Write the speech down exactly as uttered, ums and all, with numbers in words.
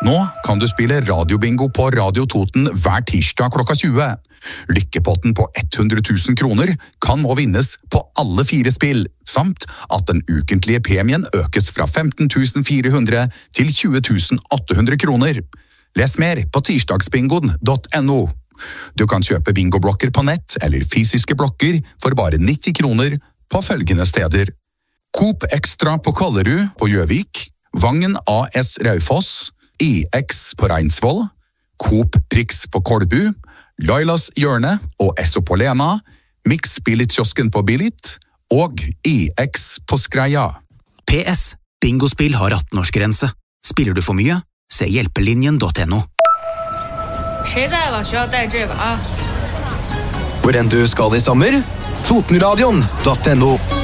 Nå kan du spille radiobingo på Radio Toten hver tirsdag klokka tjue. Lykkepotten på hundre tusen kroner kan nå vinnes på alle fire spill, samt at den ukentlige premien økes fra femten tusen fire hundre til tjue tusen åtte hundre kroner. Les mer på tirsdagsbingoen punktum no. Du kan kjøpe bingoblokker på nett eller fysiske blokker for bare nitti kroner på følgende steder. Coop Extra på Kollerud på Gjøvik, Vangen A S Raufoss, I X på Reinsvoll, Coop Prix på Kolbu, Lailas Hjørne og Esso på Lena, Mix Billit-kiosken på Billit og I X på Skreia. P S. Bingospill har atten-årsgrense. Spiller du for mye? Se hjelpelinjen punktum no. 谁在了需要带这个啊 Hvor enn du skal i sommer, Totenradion punktum no.